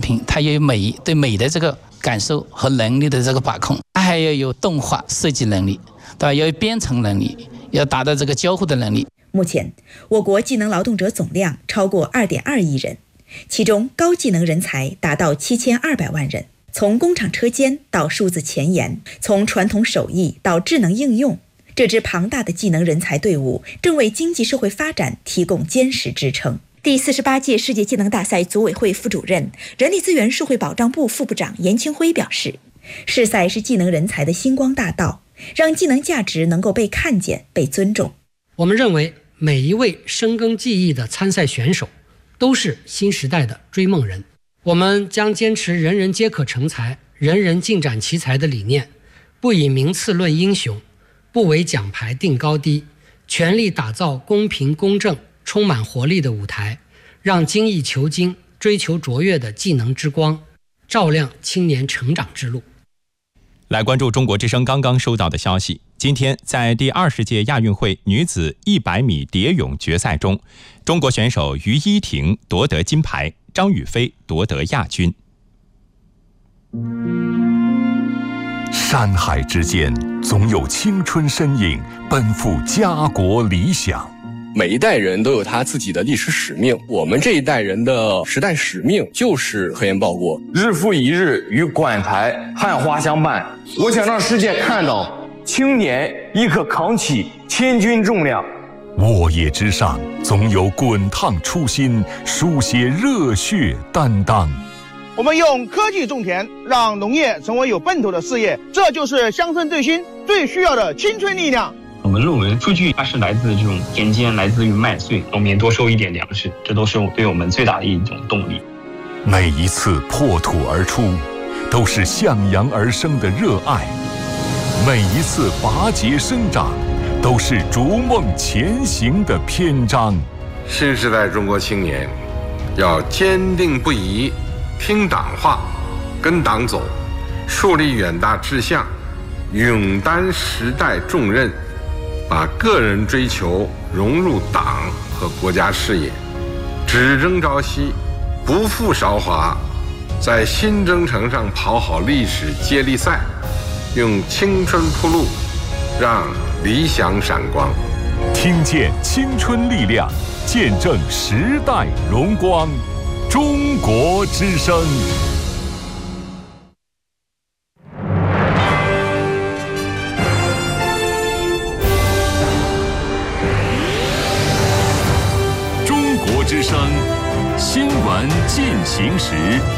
品，它要有美，对美的这个感受和能力的这个把控，它还要有动画设计能力，对吧？要有编程能力，要达到这个交互的能力。 目前，我国技能劳动者总量超过2.2亿人，其中高技能人才达到7200万人。从工厂车间到数字前沿，从传统手艺到智能应用，这支庞大的技能人才队伍正为经济社会发展提供坚实支撑。第48届世界技能大赛组委会副主任、人力资源社会保障部副部长严清辉表示，世赛是技能人才的星光大道，让技能价值能够被看见、被尊重。 我们认为每一位深耕技艺的参赛选手都是新时代的追梦人。我们将坚持人人皆可成才、人人尽展奇才的理念，不以名次论英雄，不为奖牌定高低，全力打造公平公正、充满活力的舞台，让精益求精、追求卓越的技能之光照亮青年成长之路。 来关注中国之声刚刚收到的消息，今天在第20届亚运会女子100米蝶泳决赛中，中国选手于依婷夺得金牌，张雨霏夺得亚军。 山海之间，总有青春身影奔赴家国理想。 每一代人都有他自己的历史使命，我们这一代人的时代使命就是科研报国， 日复一日与馆台汉花相伴。我想让世界看到青年亦可扛起千钧重量。 沃野之上，总有滚烫初心，书写热血担当。 我们用科技种田，让农业成为有奔头的事业，这就是乡村振兴最需要的青春力量。 我们论文数据它是来自这种田间，来自于麦穗，农民多收一点粮食，这都是对我们最大的一种动力。 每一次破土而出，都是向阳而生的热爱；每一次拔节生长，都是逐梦前行的篇章。 新时代中国青年要坚定不移，听党话，跟党走，树立远大志向，勇担时代重任，把个人追求融入党和国家事业，只争朝夕，不负韶华，在新征程上跑好历史接力赛，用青春铺路，让理想闪光。 听见青春力量，见证时代荣光。中国之声。中国之声新闻进行时。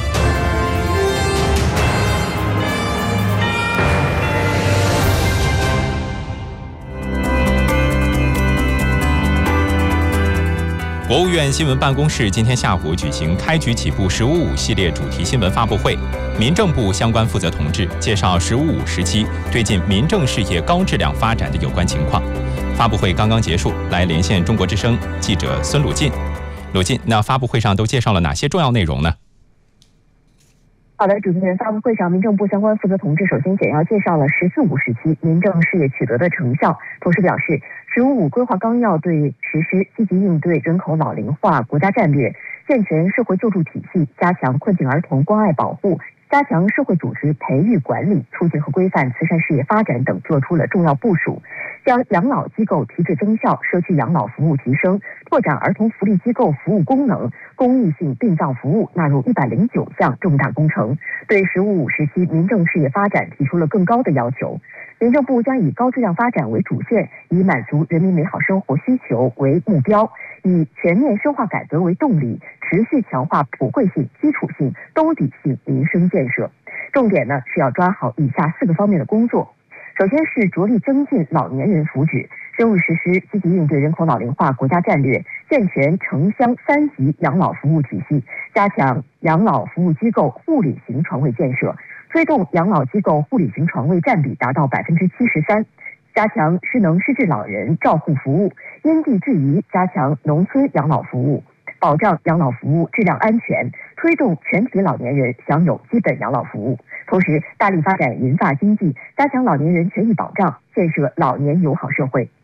国务院新闻办公室今天下午举行开局起步“15.5”系列主题新闻发布会，民政部相关负责同志介绍“15.5”时期推进民政事业高质量发展的有关情况。发布会刚刚结束，来连线中国之声记者孙鲁进。鲁进，那发布会上都介绍了哪些重要内容呢？ 好的，主持人，发布会上，民政部相关负责同志首先简要介绍了“14.5”时期民政事业取得的成效，同时表示“15.5”规划纲要对实施积极应对人口老龄化国家战略、健全社会救助体系、加强困境儿童关爱保护、加强社会组织培育管理、促进和规范慈善事业发展等作出了重要部署，将养老机构提质增效、社区养老服务提升、拓展儿童福利机构服务功能、公益性殡葬服务纳入109项重大工程，对“15.5”时期民政事业发展提出了更高的要求。民政部将以高质量发展为主线，以满足人民美好生活需求为目标，以全面深化改革为动力，持续强化普惠性、基础性、兜底性民生建设。重点呢是要抓好以下4个方面的工作。首先是着力增进老年人福祉，深入实施积极应对人口老龄化国家战略，健全城乡3级养老服务体系，加强养老服务机构护理型床位建设，推动养老机构护理型床位占比达到73%，加强失能失智老人照护服务，因地制宜加强农村养老服务，保障养老服务质量安全，推动全体老年人享有基本养老服务。同时，大力发展银发经济，加强老年人权益保障，建设老年友好社会。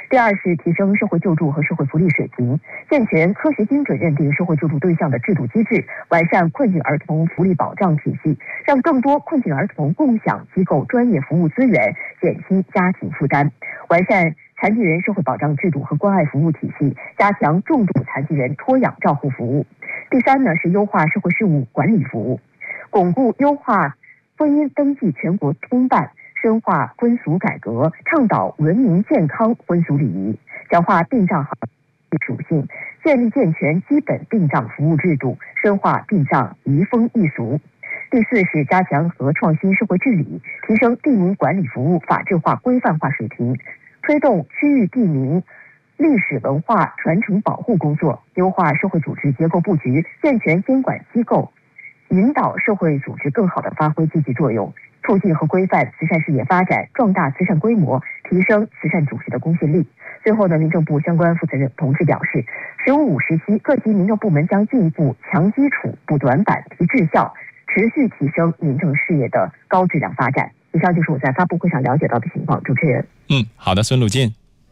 第二是提升社会救助和社会福利水平，健全科学精准认定社会救助对象的制度机制，完善困境儿童福利保障体系，让更多困境儿童共享机构专业服务资源，减轻家庭负担，完善残疾人社会保障制度和关爱服务体系，加强重度残疾人托养照护服务。第三呢是优化社会事务管理服务，巩固优化婚姻登记全国通办，深化婚俗改革，倡导文明健康婚俗礼仪，强化殡葬行业属性，建立健全基本殡葬服务制度，深化殡葬移风易俗。第四是加强和创新社会治理，提升地名管理服务法治化规范化水平，推动区域地名历史文化传承保护工作，优化社会组织结构布局，健全监管机构，引导社会组织更好地发挥积极作用，促进和规范慈善事业发展，壮大慈善规模，提升慈善组织的公信力。最后呢，民政部相关负责人同志表示，15时期各级民政部门将进一步强基础、补短板、提质效，持续提升民政事业的高质量发展。以上就是我在发布会上了解到的情况。主持人， 好的，孙鲁进。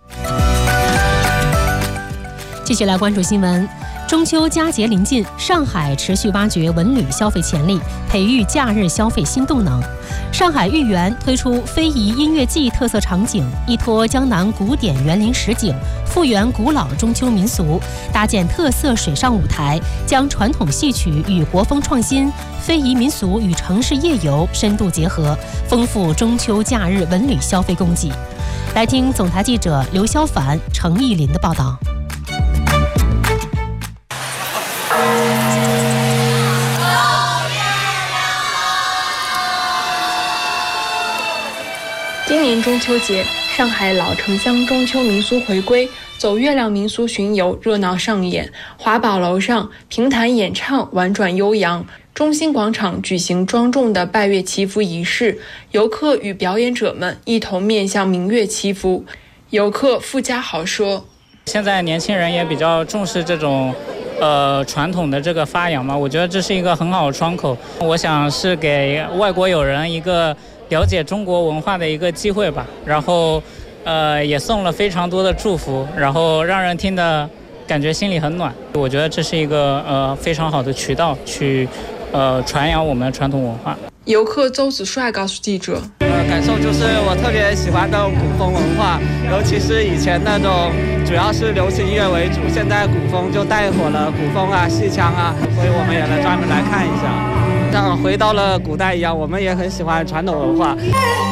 继续来关注新闻。中秋佳节临近，上海持续挖掘文旅消费潜力，培育假日消费新动能。上海豫园推出非遗音乐季特色场景，依托江南古典园林实景，复原古老中秋民俗，搭建特色水上舞台，将传统戏曲与国风创新、非遗民俗与城市夜游深度结合，丰富中秋假日文旅消费供给。来听总台记者刘潇凡、程艺林的报道。 今年中秋节，上海老城乡中秋民俗回归，走月亮民俗巡游热闹上演。华宝楼上评弹演唱婉转悠扬，中心广场举行庄重的拜月祈福仪式，游客与表演者们一同面向明月祈福。游客傅家豪说：“ 现在年轻人也比较重视这种传统的这个发扬嘛，我觉得这是一个很好的窗口。我想是给外国友人一个了解中国文化的一个机会吧。然后也送了非常多的祝福，然后让人听得感觉心里很暖。我觉得这是一个非常好的渠道去传扬我们的传统文化。” 游客邹子帅告诉记者：“ 感受就是我特别喜欢的古风文化，尤其是以前那种主要是流行音乐为主，现在古风就带火了古风啊、戏腔啊，所以我们也来专门来看一下，像回到了古代一样。我们也很喜欢传统文化。”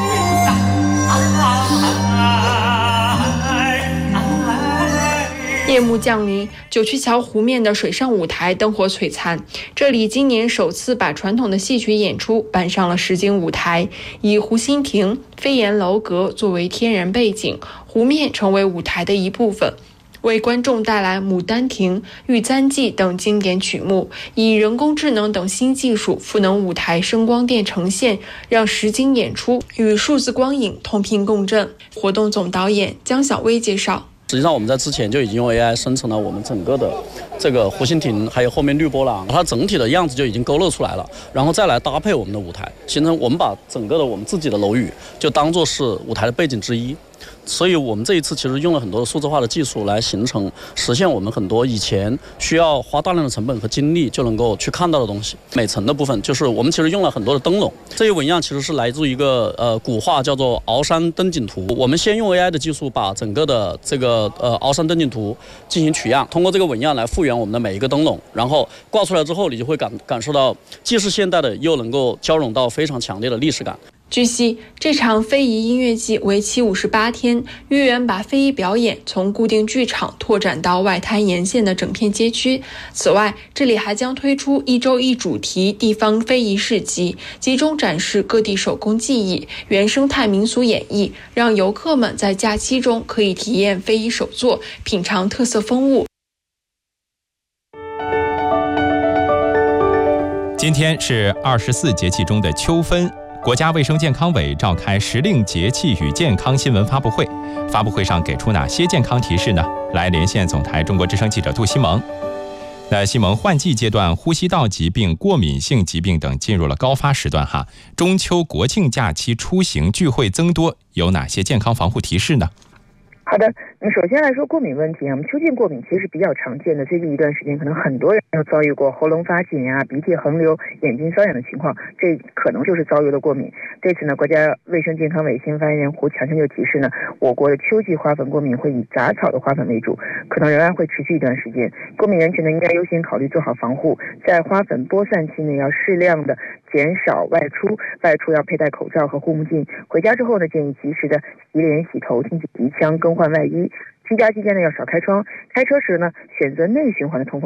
夜幕降临，九曲桥湖面的水上舞台灯火璀璨。这里今年首次把传统的戏曲演出搬上了实景舞台，以湖心亭、飞檐楼阁作为天然背景，湖面成为舞台的一部分，为观众带来《牡丹亭》《玉簪记》等经典曲目，以人工智能等新技术赋能舞台声光电呈现，让实景演出与数字光影同频共振。活动总导演江小薇介绍。 实际上我们在之前就已经用 AI 生成了我们整个的这个湖心亭，还有后面绿波廊，它整体的样子就已经勾勒出来了，然后再来搭配我们的舞台，形成我们把整个的我们自己的楼宇就当作是舞台的背景之一。所以我们这一次其实用了很多数字化的技术来实现我们很多以前需要花大量的成本和精力就能够去看到的东西。美层的部分就是我们其实用了很多的灯笼，这一纹样其实是来自一个古画叫做鳌山灯景图。我们先用 AI 的技术把整个的这个鳌山灯景图进行取样，通过这个纹样来复原我们的每一个灯笼，然后挂出来之后，你就会感受到既是现代的，又能够交融到非常强烈的历史感。 据悉，这场非遗音乐季为期58天，豫园把非遗表演从固定剧场拓展到外滩沿线的整片街区。此外，这里还将推出1周1主题地方非遗市集，集中展示各地手工技艺、原生态民俗演绎，让游客们在假期中可以体验非遗手作，品尝特色风物。 今天是24节气中的秋分。国家卫生健康委召开时令节气与健康新闻发布会，发布会上给出哪些健康提示呢？来连线总台中国之声记者杜西蒙。那西蒙，换季阶段呼吸道疾病、过敏性疾病等进入了高发时段哈。中秋国庆假期出行聚会增多，有哪些健康防护提示呢？ 好的，那么首先来说过敏问题，我们秋季过敏其实比较常见的，最近一段时间可能很多人都遭遇过喉咙发紧啊、鼻涕横流、眼睛瘙痒的情况，这可能就是遭遇了过敏。对此呢，国家卫生健康委新发言人胡强生就提示呢，我国的秋季花粉过敏会以杂草的花粉为主，可能仍然会持续一段时间。过敏人群呢，应该优先考虑做好防护，在花粉播散期呢，要适量的减少外出要佩戴口罩和护目镜。回家之后呢，建议及时的洗脸、洗头、清洗鼻腔、更换外衣。居家期间呢，要少开窗。开车时呢，选择内循环的通风